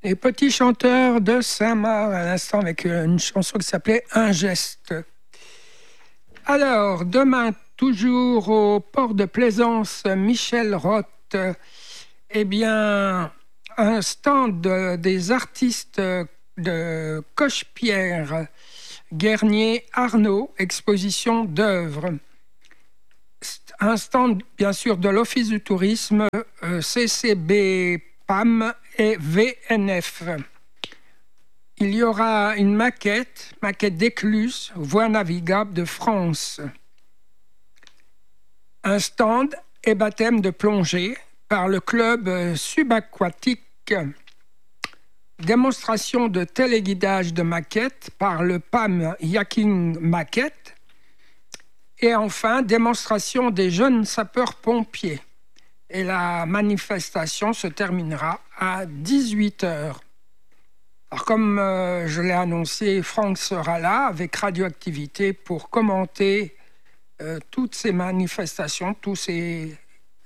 Les petits chanteurs de Saint-Marc, à l'instant, avec une chanson qui s'appelait Un geste. Alors, demain, toujours au port de Plaisance, Michel Roth, eh bien, un stand des artistes de Coche-Pierre, Guernier, Arnaud, exposition d'œuvres. Un stand, bien sûr, de l'Office du tourisme, CCB, PAM et VNF. Il y aura une maquette d'écluse, voie navigable de France. Un stand et baptême de plongée par le club subaquatique. Démonstration de téléguidage de maquettes par le PAM Yaking Maquette. Et enfin, démonstration des jeunes sapeurs-pompiers. Et la manifestation se terminera à 18h. Alors, comme je l'ai annoncé, Franck sera là avec Radioactivité pour commenter toutes ces manifestations, il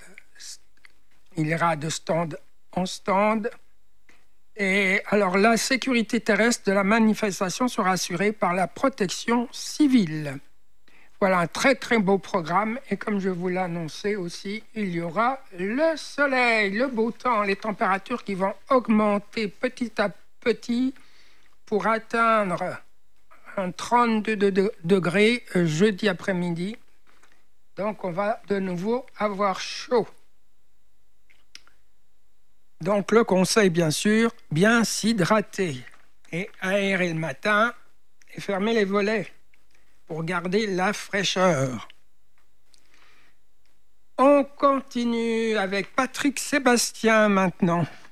ira de stand en stand. Et alors, la sécurité terrestre de la manifestation sera assurée par la protection civile. Voilà un très très beau programme et comme je vous l'ai annoncé aussi, il y aura le soleil, le beau temps, les températures qui vont augmenter petit à petit pour atteindre un 32 degrés jeudi après-midi. Donc on va de nouveau avoir chaud. Donc le conseil bien sûr, bien s'hydrater et aérer le matin et fermer les volets pour garder la fraîcheur. On continue avec Patrick Sébastien maintenant.